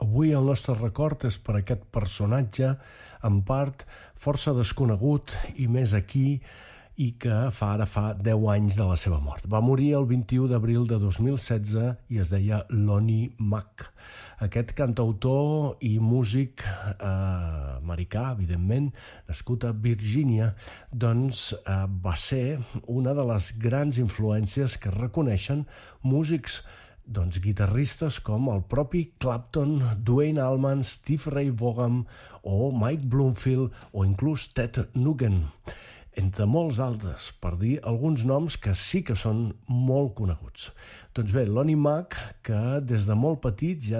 Avui el nostre record és per aquest personatge, en part força desconegut i més aquí, i que ara fa 10 anys de la seva mort. Va morir el 21 d'abril de 2016 i es deia Lonnie Mack. Aquest cantautor i músic americà, evidentment, nascut a Virgínia, doncs va ser una de les grans influències que reconeixen músics guitarristes com el propi Clapton, Duane Allman, Stevie Ray Vaughan o Mike Bloomfield o inclús Ted Nugent, entre molts altres, per dir alguns noms que sí que són molt coneguts. Doncs bé, Lonnie Mack, que des de molt petit ja